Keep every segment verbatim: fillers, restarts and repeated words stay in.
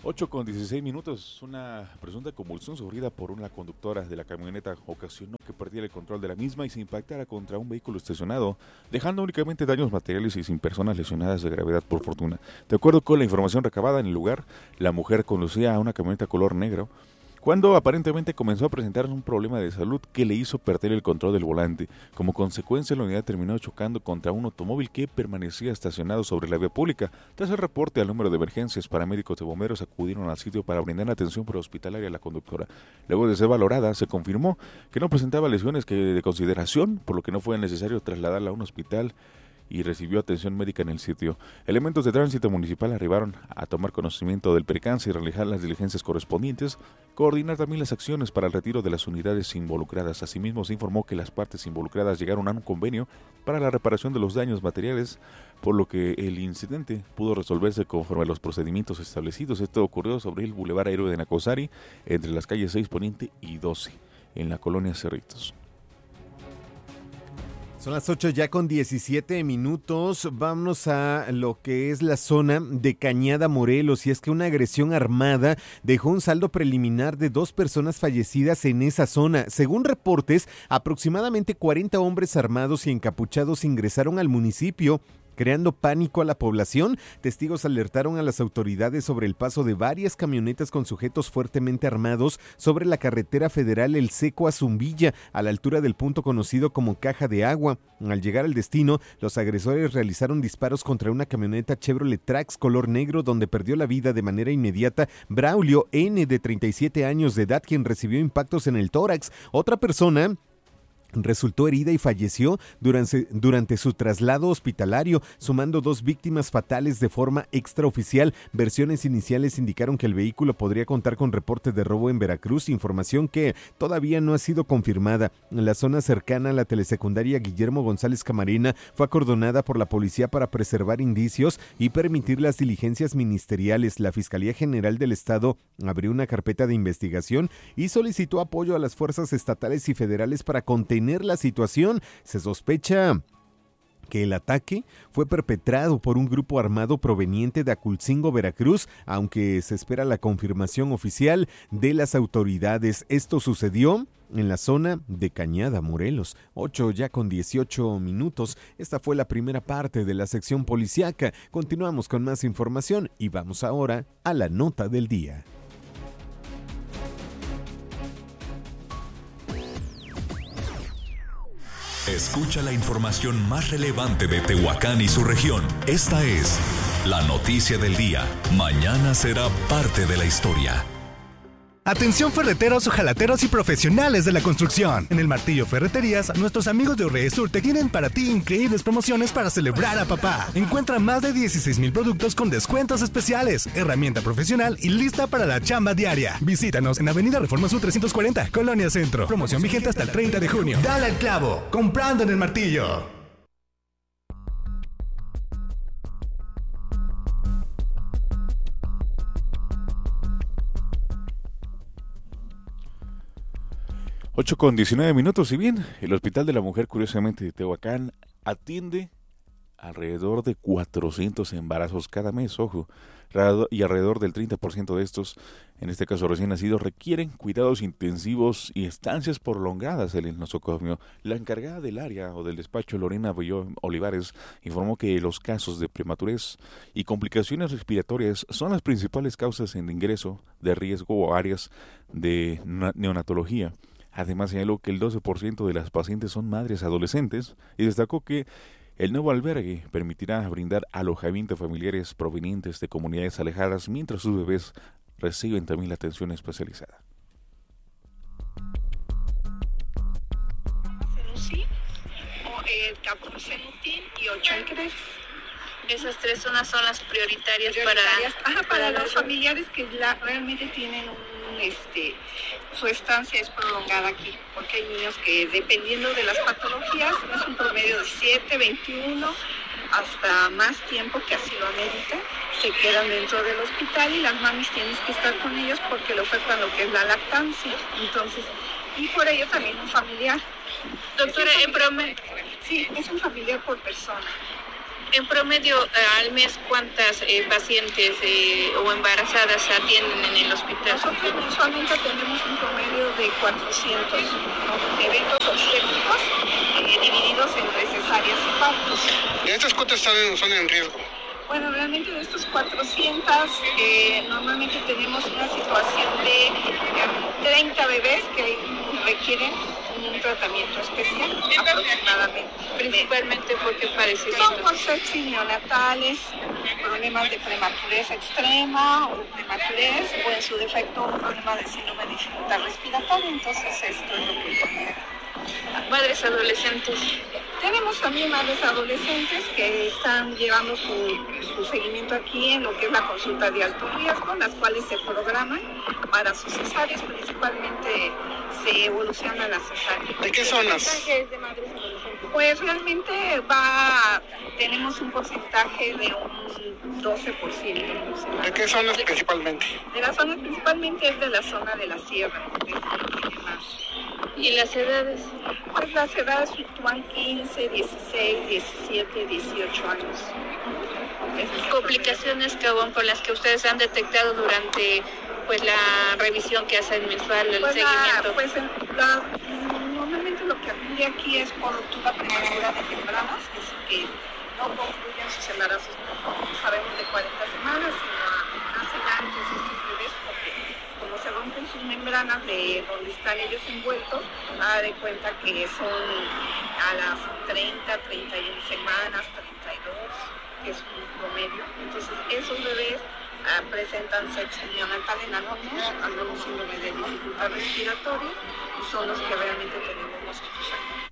ocho con dieciséis minutos, una presunta convulsión sufrida por una conductora de la camioneta ocasionó que perdiera el control de la misma y se impactara contra un vehículo estacionado, dejando únicamente daños materiales y sin personas lesionadas de gravedad por fortuna. De acuerdo con la información recabada en el lugar, la mujer conducía a una camioneta color negro, cuando aparentemente comenzó a presentar un problema de salud que le hizo perder el control del volante. Como consecuencia, la unidad terminó chocando contra un automóvil que permanecía estacionado sobre la vía pública. Tras el reporte al número de emergencias, paramédicos y bomberos acudieron al sitio para brindar atención prehospitalaria a la conductora. Luego de ser valorada, se confirmó que no presentaba lesiones que de consideración, por lo que no fue necesario trasladarla a un hospital y recibió atención médica en el sitio. Elementos de tránsito municipal arribaron a tomar conocimiento del percance y realizar las diligencias correspondientes, coordinar también las acciones para el retiro de las unidades involucradas. Asimismo, se informó que las partes involucradas llegaron a un convenio para la reparación de los daños materiales, por lo que el incidente pudo resolverse conforme a los procedimientos establecidos. Esto ocurrió sobre el Boulevard Héroe de Nacosari, entre las calles seis Poniente y doce, en la colonia Cerritos. Son las ocho ya con diecisiete minutos, vámonos a lo que es la zona de Cañada, Morelos, y es que una agresión armada dejó un saldo preliminar de dos personas fallecidas en esa zona. Según reportes, aproximadamente cuarenta hombres armados y encapuchados ingresaron al municipio, creando pánico a la población. Testigos alertaron a las autoridades sobre el paso de varias camionetas con sujetos fuertemente armados sobre la carretera federal El Seco a Zumbilla, a la altura del punto conocido como Caja de Agua. Al llegar al destino, los agresores realizaron disparos contra una camioneta Chevrolet Trax color negro, donde perdió la vida de manera inmediata Braulio N., de treinta y siete años de edad, quien recibió impactos en el tórax. Otra persona resultó herida y falleció durante, durante su traslado hospitalario, sumando dos víctimas fatales de forma extraoficial. Versiones iniciales indicaron que el vehículo podría contar con reporte de robo en Veracruz, información que todavía no ha sido confirmada. La zona cercana a la telesecundaria Guillermo González Camarena fue acordonada por la policía para preservar indicios y permitir las diligencias ministeriales. La Fiscalía General del Estado abrió una carpeta de investigación y solicitó apoyo a las fuerzas estatales y federales para contener la situación. Se sospecha que el ataque fue perpetrado por un grupo armado proveniente de Aculcingo, Veracruz, aunque se espera la confirmación oficial de las autoridades. Esto sucedió en la zona de Cañada, Morelos. ocho ya con dieciocho minutos. Esta fue la primera parte de la sección policiaca. Continuamos con más información y vamos ahora a la nota del día. Escucha la información más relevante de Tehuacán y su región. Esta es la noticia del día. Mañana será parte de la historia. Atención ferreteros, ojalateros y profesionales de la construcción. En el Martillo Ferreterías, nuestros amigos de Orre Surte tienen para ti increíbles promociones para celebrar a papá. Encuentra más de dieciséis mil productos con descuentos especiales, herramienta profesional y lista para la chamba diaria. Visítanos en Avenida Reforma Sur trescientos cuarenta, Colonia Centro. Promoción vigente hasta el treinta de junio. Dale al clavo, comprando en el Martillo. ocho con diecinueve minutos, y bien, el Hospital de la Mujer, curiosamente, de Tehuacán, atiende alrededor de cuatrocientos embarazos cada mes, ojo, y alrededor del treinta por ciento de estos, en este caso recién nacidos, requieren cuidados intensivos y estancias prolongadas en el nosocomio. La encargada del área o del despacho, Lorena Boyó Olivares, informó que los casos de prematurez y complicaciones respiratorias son las principales causas en ingreso de riesgo o áreas de neonatología. Además, señaló que el doce por ciento de las pacientes son madres adolescentes y destacó que el nuevo albergue permitirá brindar alojamiento a familiares provenientes de comunidades alejadas mientras sus bebés reciben también la atención especializada. Capucenutin y Ochalcres. Esas tres zonas son las prioritarias, prioritarias para, ajá, para, para los familiares que la, realmente tienen un, este, su estancia es prolongada aquí, porque hay niños que dependiendo de las patologías es un promedio de siete, veintiuno hasta más tiempo que así lo amerita, se quedan dentro del hospital y las mamis tienen que estar con ellos porque le ofertan lo que es la lactancia, entonces, y por ello también un familiar. Doctora, en promedio, sí, es un familiar por persona. En promedio, al mes, ¿cuántas eh, pacientes eh, o embarazadas atienden en el hospital? Nosotros mensualmente tenemos un promedio de cuatrocientos eventos obstétricos eh, divididos entre cesáreas y partos. ¿De estas cuántas son, son en riesgo? Bueno, realmente de estos cuatrocientos, eh, normalmente tenemos una situación de eh, treinta bebés que requieren un tratamiento especial aproximadamente. Principalmente porque parece que son por sepsis neonatales, problemas de prematurez extrema o prematurez, o en su defecto un problema de síndrome de dificultad respiratoria. Entonces esto es lo que pone. Madres adolescentes. Tenemos también madres adolescentes que están llevando su, su seguimiento aquí en lo que es la consulta de alto riesgo, las cuales se programan para sus cesáreas, principalmente se evoluciona la cesárea. ¿De qué zonas? De madres adolescentes. Pues realmente va, tenemos un porcentaje de un doce por ciento. ¿De qué zonas principalmente? De las zonas principalmente es de la zona de la sierra, de donde tiene más. ¿Y las edades? Pues las edades fluctúan quince, dieciséis, diecisiete, dieciocho años. ¿Complicaciones, Cabón, con las que ustedes han detectado durante pues la revisión que hacen mensual, el pues seguimiento? La, pues la, normalmente lo que acude aquí es por ruptura prematura de tempranas, que, es, que no concluyen sus embarazos, como sabemos, de cuarenta semanas, sino nacen antes estos bebés porque como se rompen sus membranas de donde están ellos envueltos, haga de cuenta que son a las treinta, treinta y una semanas, treinta y dos, que es un promedio. Entonces esos bebés uh, presentan sepsis neonatal en algunos, algunos síndromes de dificultad respiratoria, y son los que realmente tenemos nosotros aquí.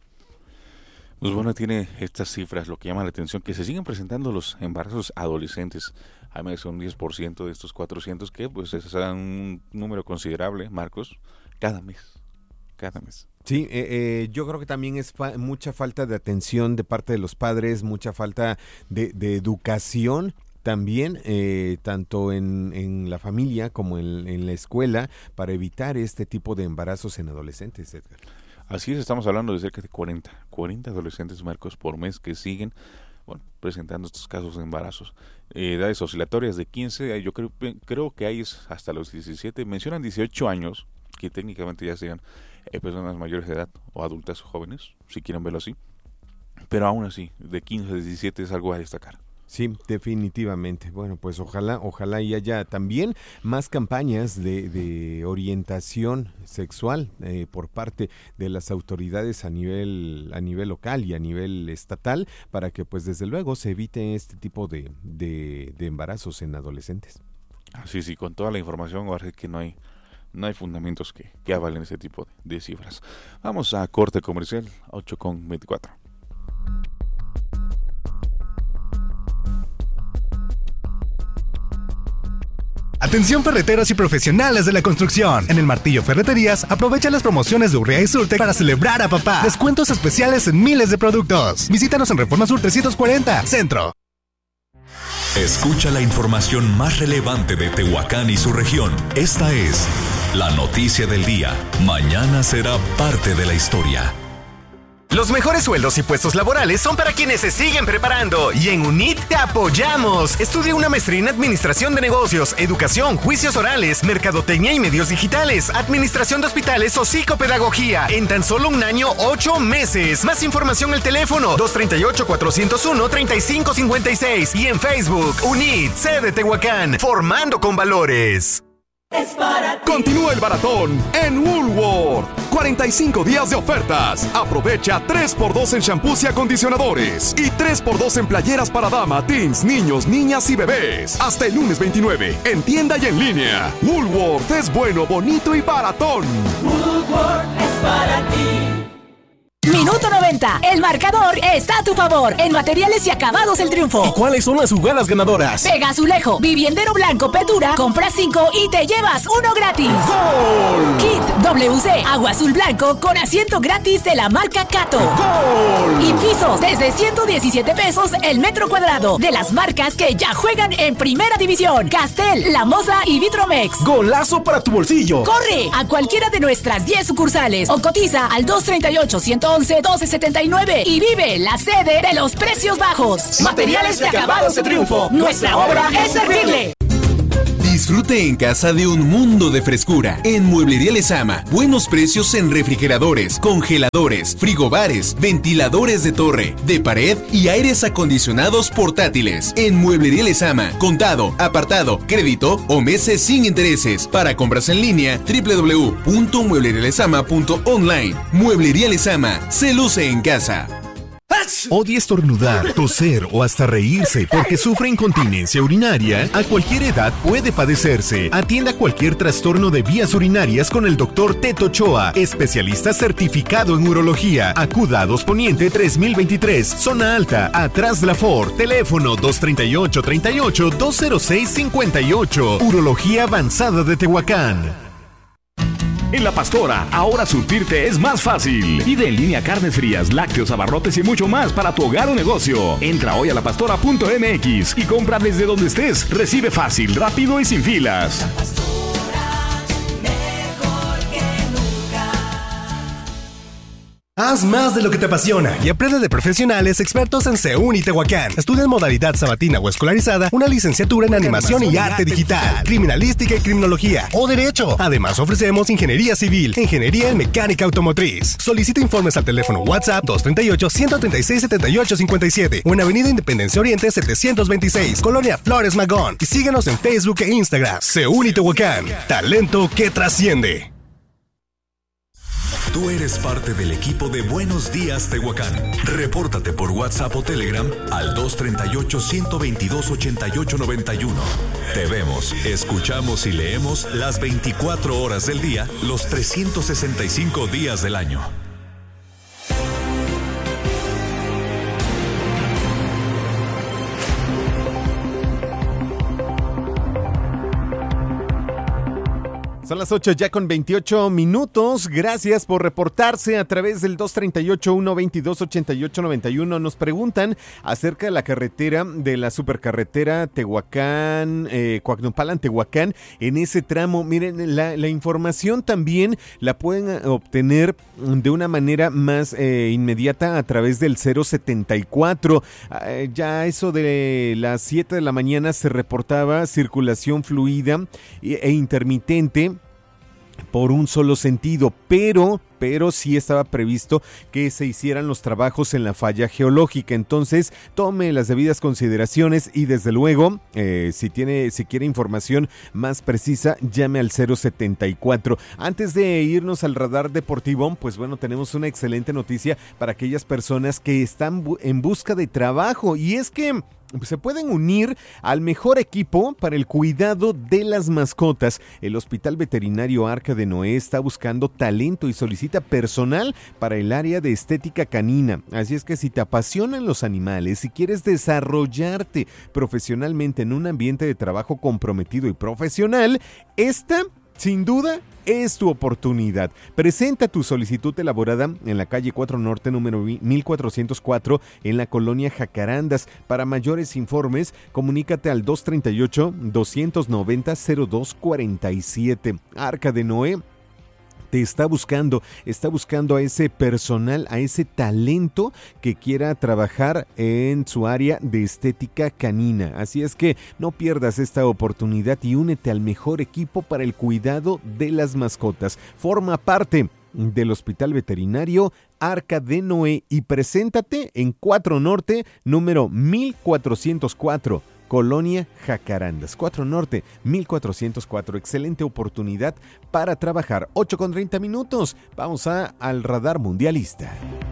Pues bueno, tiene estas cifras, lo que llama la atención, que se siguen presentando los embarazos adolescentes. Hay más de un diez por ciento de estos cuatrocientos, que pues es un número considerable, Marcos, cada mes, cada mes. Sí, eh, eh, yo creo que también es fa- mucha falta de atención de parte de los padres, mucha falta de, de educación también, eh, tanto en, en la familia como en, en la escuela, para evitar este tipo de embarazos en adolescentes, Edgar. Así es, estamos hablando de cerca de cuarenta, cuarenta adolescentes, Marcos, por mes que siguen, bueno, presentando estos casos de embarazos. Eh, edades oscilatorias de quince, yo creo, creo que hay hasta los diecisiete, mencionan dieciocho años, que técnicamente ya sean eh, personas mayores de edad o adultas o jóvenes, si quieren verlo así, pero aún así, de quince a diecisiete es algo a destacar. Sí, definitivamente. Bueno, pues ojalá, ojalá y haya también más campañas de, de orientación sexual eh, por parte de las autoridades a nivel, a nivel local y a nivel estatal, para que pues desde luego se evite este tipo de, de, de embarazos en adolescentes. Así sí, con toda la información, ahora que no hay, no hay fundamentos que, que avalen ese tipo de, de cifras. Vamos a corte comercial, ocho con veinticuatro. Atención ferreteros y profesionales de la construcción. En el Martillo Ferreterías, aprovecha las promociones de Urrea y Surte para celebrar a papá. Descuentos especiales en miles de productos. Visítanos en Reforma Sur trescientos cuarenta, Centro. Escucha la información más relevante de Tehuacán y su región. Esta es la noticia del día. Mañana será parte de la historia. Los mejores sueldos y puestos laborales son para quienes se siguen preparando, y en UNIT te apoyamos. Estudia una maestría en Administración de Negocios, Educación, Juicios Orales, Mercadotecnia y Medios Digitales, Administración de Hospitales o Psicopedagogía en tan solo un año, ocho meses. Más información al teléfono dos tres ocho, cuatro cero uno, tres cinco cinco seis y en Facebook UNIT, sede Tehuacán, formando con valores. Es para ti. Continúa el maratón en Woolworth. cuarenta y cinco días de ofertas. Aprovecha tres por dos en shampoos y acondicionadores. Y tres por dos en playeras para dama, teens, niños, niñas y bebés. Hasta el lunes veintinueve. En tienda y en línea. Woolworth es bueno, bonito y baratón. Woolworth es para ti. Minuto noventa. El marcador está a tu favor. En Materiales y Acabados El Triunfo. ¿Y cuáles son las jugadas ganadoras? Pega azulejo, viviendero blanco, Petura. Compra cinco y te llevas uno gratis. ¡Gol! Kit W C, agua azul blanco con asiento gratis de la marca Cato. ¡Gol! Infisos desde ciento diecisiete pesos el metro cuadrado. De las marcas que ya juegan en Primera División. Castel, La Moza y Vitromex. ¡Golazo para tu bolsillo! Corre a cualquiera de nuestras diez sucursales o cotiza al dos tres ocho, uno uno uno, once, doce setenta y nueve y vive la sede de los precios bajos. Materiales de acabados de triunfo. Nuestra obra es servirle. Disfrute en casa de un mundo de frescura. En Mueblería Lezama, buenos precios en refrigeradores, congeladores, frigobares, ventiladores de torre, de pared y aires acondicionados portátiles. En Mueblería Lezama, contado, apartado, crédito o meses sin intereses. Para compras en línea, doble u doble u doble u punto mueblería lezama punto online. Mueblería Lezama, se luce en casa. Odia estornudar, toser o hasta reírse porque sufre incontinencia urinaria. A cualquier edad puede padecerse. Atienda cualquier trastorno de vías urinarias con el doctor Teto Ochoa, especialista certificado en urología. Acuda a Dos Poniente tres mil veintitrés, zona alta, atrás de la Ford. Teléfono dos treinta y ocho, treinta y ocho, dos cero seis, cincuenta y ocho. Urología Avanzada de Tehuacán. En La Pastora, ahora surtirte es más fácil. Pide en línea carnes frías, lácteos, abarrotes y mucho más para tu hogar o negocio. Entra hoy a lapastora punto m x y compra desde donde estés. Recibe fácil, rápido y sin filas. La Pastora, mejor que nunca. Haz más de lo que te apasiona y aprende de profesionales expertos en Seúl y Tehuacán. Estudia en modalidad sabatina o escolarizada una licenciatura en animación y arte digital, criminalística y criminología o derecho. Además ofrecemos ingeniería civil, ingeniería en mecánica automotriz. Solicita informes al teléfono WhatsApp dos treinta y ocho, ciento treinta y seis, setenta y ocho cincuenta y siete o en Avenida Independencia Oriente setecientos veintiséis, Colonia Flores Magón. Y síguenos en Facebook e Instagram. Seúl y Tehuacán, talento que trasciende. Tú eres parte del equipo de Buenos Días Tehuacán. Repórtate por WhatsApp o Telegram al dos treinta y ocho, ciento veintidós, ochenta y ocho noventa y uno. Te vemos, escuchamos y leemos las veinticuatro horas del día, los trescientos sesenta y cinco días del año. Son las ocho ya con veintiocho minutos. Gracias por reportarse a través del dos treinta y ocho, ciento veintidós, ochenta y ocho noventa y uno. Nos preguntan acerca de la carretera, de la supercarretera Tehuacán, eh, Coacnopalan, Tehuacán. En ese tramo, miren, la, la información también la pueden obtener de una manera más eh, inmediata a través del cero setenta y cuatro. Eh, ya eso de las siete de la mañana se reportaba circulación fluida e intermitente por un solo sentido, pero, pero sí estaba previsto que se hicieran los trabajos en la falla geológica. Entonces, tome las debidas consideraciones y desde luego, eh, si tiene, si quiere información más precisa, llame al cero setenta y cuatro. Antes de irnos al radar deportivo, pues bueno, tenemos una excelente noticia para aquellas personas que están bu- en busca de trabajo, y es que se pueden unir al mejor equipo para el cuidado de las mascotas. El Hospital Veterinario Arca de Noé está buscando talento y solicita personal para el área de estética canina. Así es que si te apasionan los animales, si quieres desarrollarte profesionalmente en un ambiente de trabajo comprometido y profesional, esta, sin duda, es tu oportunidad. Presenta tu solicitud elaborada en la calle cuatro Norte, número mil cuatrocientos cuatro, en la colonia Jacarandas. Para mayores informes, comunícate al dos treinta y ocho, doscientos noventa, cero dos cuarenta y siete. Arca de Noé te está buscando, está buscando a ese personal, a ese talento que quiera trabajar en su área de estética canina. Así es que no pierdas esta oportunidad y únete al mejor equipo para el cuidado de las mascotas. Forma parte del Hospital Veterinario Arca de Noé y preséntate en cuatro Norte, número mil cuatrocientos cuatro. Colonia Jacarandas, cuatro Norte, mil cuatrocientos cuatro. Excelente oportunidad para trabajar. ocho con treinta minutos. Vamos a, al radar mundialista.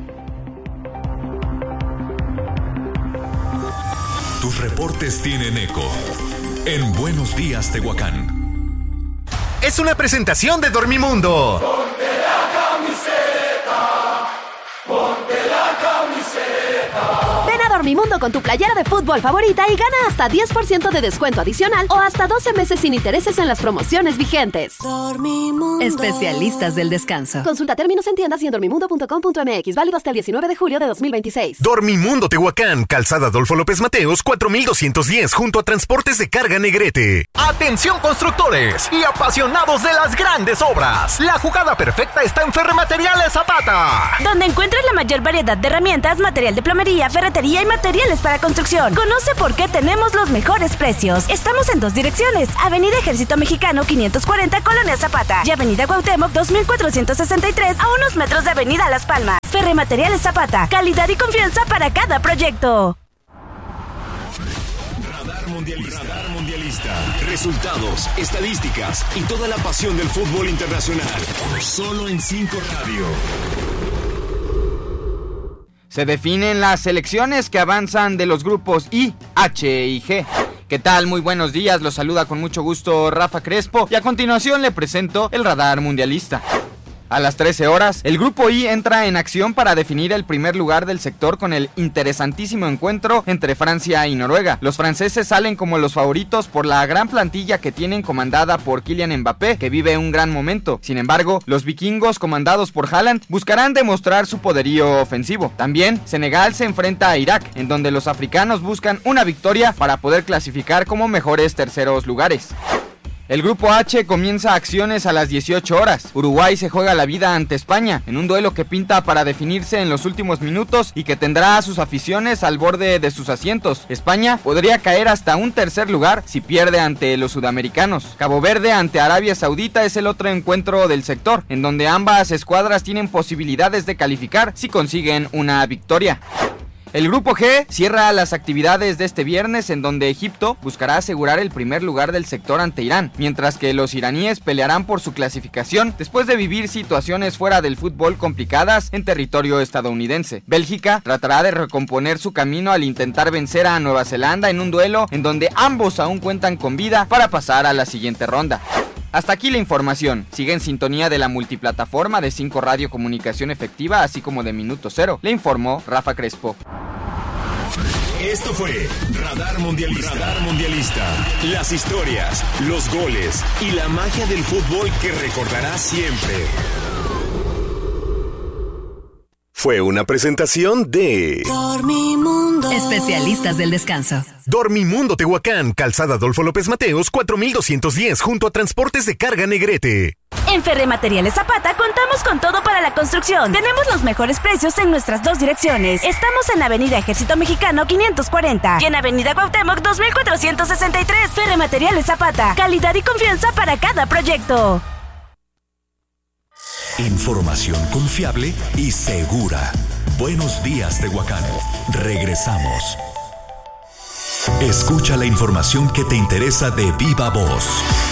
Tus reportes tienen eco en Buenos Días Tehuacán. Es una presentación de Dormimundo. Ponte la camiseta, ponte la camiseta. Ven a Dormimundo con tu playera de fútbol favorita y gana hasta diez por ciento de descuento adicional o hasta doce meses sin intereses en las promociones vigentes. Dormimundo. Especialistas del descanso. Consulta términos en tiendas y en dormimundo punto com punto m x. Válido hasta el diecinueve de julio de dos mil veintiséis. Dormimundo Tehuacán, Calzada Adolfo López Mateos, cuatro mil doscientos diez, junto a Transportes de Carga Negrete. Atención constructores y apasionados de las grandes obras. La jugada perfecta está en Ferremateriales Zapata, donde encuentras la mayor variedad de herramientas, material de plomería, ferretería y materiales para construcción. Conoce por qué tenemos los mejores precios. Estamos en dos direcciones: Avenida Ejército Mexicano quinientos cuarenta, Colonia Zapata, y Avenida Cuauhtémoc dos mil cuatrocientos sesenta y tres, a unos metros de Avenida Las Palmas. Ferremateriales Zapata, calidad y confianza para cada proyecto. Radar Mundialista. Radar Mundialista. Resultados, estadísticas y toda la pasión del fútbol internacional. Solo en cinco Radio. Se definen las selecciones que avanzan de los grupos I, H y G. ¿Qué tal? Muy buenos días, los saluda con mucho gusto Rafa Crespo y a continuación le presento el Radar Mundialista. A las trece horas, el grupo I entra en acción para definir el primer lugar del sector con el interesantísimo encuentro entre Francia y Noruega. Los franceses salen como los favoritos por la gran plantilla que tienen, comandada por Kylian Mbappé, que vive un gran momento. Sin embargo, los vikingos, comandados por Haaland, buscarán demostrar su poderío ofensivo. También, Senegal se enfrenta a Irak, en donde los africanos buscan una victoria para poder clasificar como mejores terceros lugares. El grupo H comienza acciones a las dieciocho horas. Uruguay se juega la vida ante España, en un duelo que pinta para definirse en los últimos minutos y que tendrá a sus aficiones al borde de sus asientos. España podría caer hasta un tercer lugar si pierde ante los sudamericanos. Cabo Verde ante Arabia Saudita es el otro encuentro del sector, en donde ambas escuadras tienen posibilidades de calificar si consiguen una victoria. El grupo G cierra las actividades de este viernes, en donde Egipto buscará asegurar el primer lugar del sector ante Irán, mientras que los iraníes pelearán por su clasificación después de vivir situaciones fuera del fútbol complicadas en territorio estadounidense. Bélgica tratará de recomponer su camino al intentar vencer a Nueva Zelanda en un duelo en donde ambos aún cuentan con vida para pasar a la siguiente ronda. Hasta aquí la información. Sigue en sintonía de la multiplataforma de cinco Radio Comunicación Efectiva, así como de Minuto Cero. Le informó Rafa Crespo. Esto fue Radar Mundialista. Radar Mundialista. Las historias, los goles y la magia del fútbol que recordarás siempre. Fue una presentación de Dormimundo. Especialistas del descanso. Dormimundo Tehuacán, Calzada Adolfo López Mateos, cuatro mil doscientos diez, junto a Transportes de Carga Negrete. En Ferremateriales Zapata contamos con todo para la construcción. Tenemos los mejores precios en nuestras dos direcciones. Estamos en Avenida Ejército Mexicano quinientos cuarenta y en Avenida Cuauhtémoc dos mil cuatrocientos sesenta y tres. Ferremateriales Zapata, calidad y confianza para cada proyecto. Información confiable y segura. Buenos días, Tehuacán. Regresamos. Escucha la información que te interesa de viva voz.